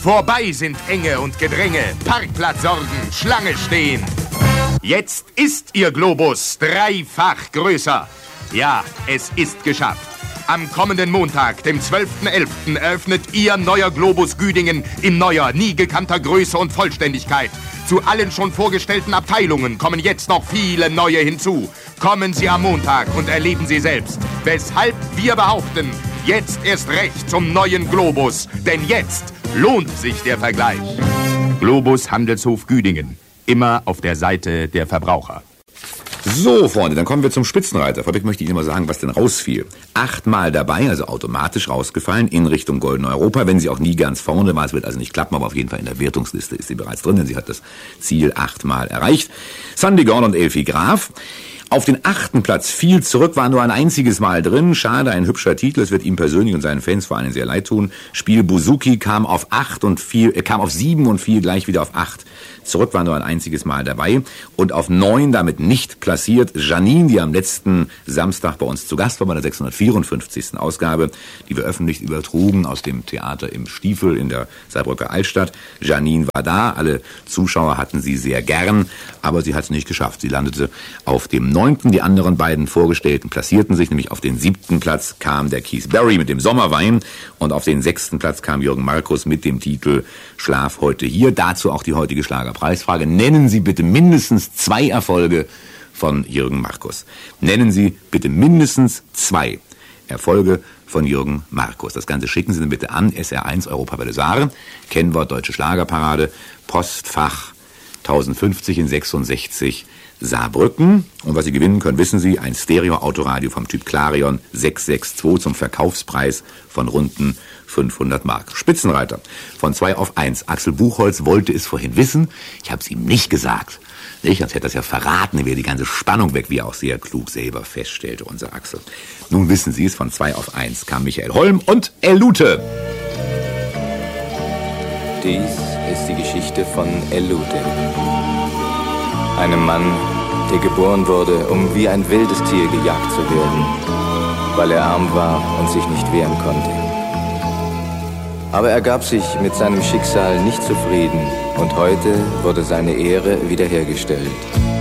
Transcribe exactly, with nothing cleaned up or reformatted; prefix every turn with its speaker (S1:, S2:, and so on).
S1: Vorbei sind Enge und Gedränge, Parkplatzsorgen, Schlange stehen. Jetzt ist Ihr Globus dreifach größer. Ja, es ist geschafft. Am kommenden Montag, dem zwölften elften eröffnet Ihr neuer Globus Güdingen in neuer, nie gekannter Größe und Vollständigkeit. Zu allen schon vorgestellten Abteilungen kommen jetzt noch viele neue hinzu. Kommen Sie am Montag und erleben Sie selbst, weshalb wir behaupten, jetzt erst recht zum neuen Globus. Denn jetzt lohnt sich der Vergleich. Globus Handelshof Güdingen. Immer auf der Seite der Verbraucher.
S2: So, Freunde, dann kommen wir zum Spitzenreiter. Vorweg möchte ich Ihnen mal sagen, was denn rausfiel. Achtmal dabei, also automatisch rausgefallen, in Richtung Golden Europa. Wenn sie auch nie ganz vorne war, es wird also nicht klappen, aber auf jeden Fall in der Wertungsliste ist sie bereits drin, denn sie hat das Ziel achtmal erreicht. Sandy Gorn und Elfie Graf. Auf den achten Platz viel zurück, war nur ein einziges Mal drin. Schade, ein hübscher Titel. Es wird ihm persönlich und seinen Fans vor allem sehr leid tun. Spiel Buzuki kam auf acht und fiel, äh, kam auf sieben und fiel gleich wieder auf acht. Zurück war nur ein einziges Mal dabei. Und auf neun damit nicht platziert Janine, die am letzten Samstag bei uns zu Gast war, bei der sechshundertvierundfünfzigsten Ausgabe, die wir öffentlich übertrugen aus dem Theater im Stiefel in der Saarbrücker Altstadt. Janine war da, alle Zuschauer hatten sie sehr gern, aber sie hat es nicht geschafft. Sie landete auf dem neunten. Die anderen beiden Vorgestellten platzierten sich, nämlich auf den siebten Platz kam der Keith Barry mit dem Sommerwein und auf den sechsten Platz kam Jürgen Markus mit dem Titel Schlaf heute hier. Dazu auch die heutige Schlagerpreisfrage. Nennen Sie bitte mindestens zwei Erfolge von Jürgen Markus. Nennen Sie bitte mindestens zwei Erfolge von Jürgen Markus. Das Ganze schicken Sie dann bitte an S R eins Europawelle Saar, Kennwort Deutsche Schlagerparade, Postfach tausendfünfzig in sechsundsechzig Saarbrücken. Und was Sie gewinnen können, wissen Sie, ein Stereo-Autoradio vom Typ Clarion sechs sechs zwei zum Verkaufspreis von runden fünfhundert Mark. Spitzenreiter von zwei auf eins. Axel Buchholz wollte es vorhin wissen. Ich habe es ihm nicht gesagt. Nicht? Sonst hätte er es ja verraten, dann wäre die ganze Spannung weg, wie er auch sehr klug selber feststellte, unser Axel. Nun wissen Sie es, von zwei auf eins kam Michael Holm und Elute.
S3: Dies ist die Geschichte von Elute. Einem Mann, der geboren wurde, um wie ein wildes Tier gejagt zu werden, weil er arm war und sich nicht wehren konnte. Aber er gab sich mit seinem Schicksal nicht zufrieden und heute wurde seine Ehre wiederhergestellt.